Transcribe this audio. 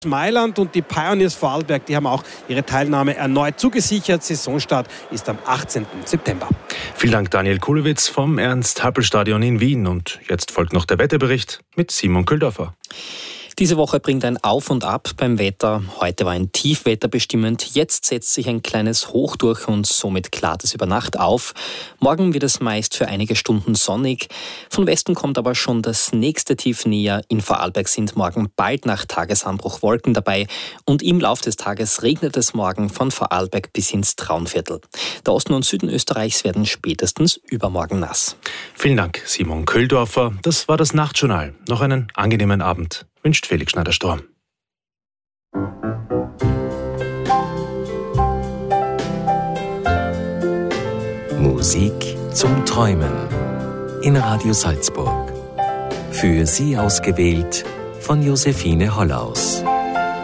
Mailand und die Pioneers Vorarlberg, die haben auch ihre Teilnahme erneut zugesichert. Saisonstart ist am 18. September. Vielen Dank, Daniel Kulewitz vom Ernst-Happel-Stadion in Wien. Und jetzt folgt noch der Wetterbericht mit Simon Köhldorfer. Diese Woche bringt ein Auf und Ab beim Wetter. Heute war ein Tiefwetter bestimmend. Jetzt setzt sich ein kleines Hoch durch und somit klart es über Nacht auf. Morgen wird es meist für einige Stunden sonnig. Von Westen kommt aber schon das nächste Tief näher. In Vorarlberg sind morgen bald nach Tagesanbruch Wolken dabei. Und im Lauf des Tages regnet es morgen von Vorarlberg bis ins Traunviertel. Der Osten und Süden Österreichs werden spätestens übermorgen nass. Vielen Dank, Simon Köhldorfer. Das war das Nachtjournal. Noch einen angenehmen Abend wünscht Felix Schneider-Storm. Musik zum Träumen in Radio Salzburg. Für Sie ausgewählt von Josephine Hollaus.